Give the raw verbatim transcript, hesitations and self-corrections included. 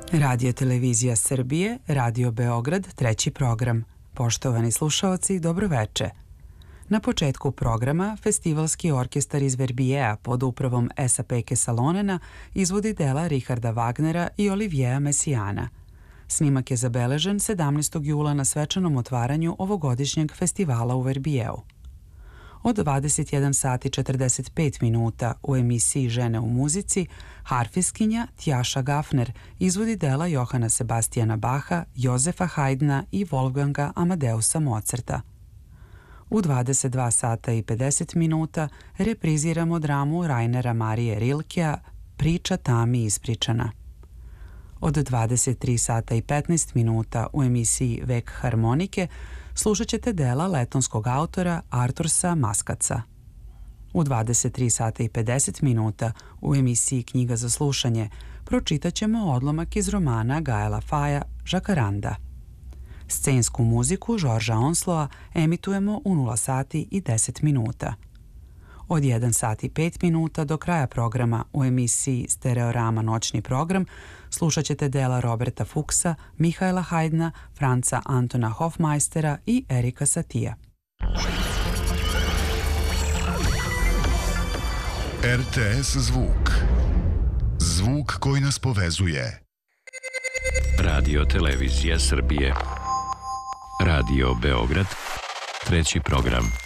Radio Televizija Srbije, Radio Beograd, treći program. Poštovani slušaoci, dobroveče. Na početku programa Festivalski orkestar iz Verbijeja pod upravom Esa Peke Salonena izvodi dela Richarda Wagnera i Olivieja Messiana. Snimak je zabeležen sedamnaestog jula na svečanom otvaranju ovogodišnjeg festivala u Verbijeju. Od dvadeset jedan sat i četrdeset pet minuta u emisiji Žene u muzici, harfiskinja Tjaša Gafner izvodi dela Johana Sebastijana Baha, Jozefa Haydna i Wolfganga Amadeusa Mozarta. U dvadeset dva sata i pedeset minuta repriziramo dramu Rainera Marije Rilkea Priča tami ispričana. Od dvadeset tri sata i petnaest minuta u emisiji Vek harmonike slušat ćete dela letonskog autora Artursa Maskaca. U dvadeset tri sata i pedeset minuta u emisiji Knjiga za slušanje pročitat ćemo odlomak iz romana Gaela Faja Žakaranda. Scensku muziku Žorža Onsloa emitujemo u nula sati i deset minuta. Od jedan sat i pet minuta do kraja programa u emisiji Stereorama noćni program slušat ćete dela Roberta Fuchsa, Mihaela Haydna, Franca Antona Hofmeistera i Erika Satija. R T S Zvuk. Zvuk koji nas povezuje. Radio Televizija Srbije. Radio Beograd, treći program.